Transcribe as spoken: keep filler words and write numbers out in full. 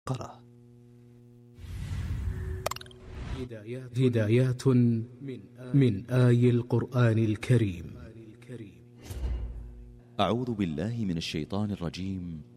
قرأ. هدايات من آي القرآن الكريم. أعوذ بالله من الشيطان الرجيم.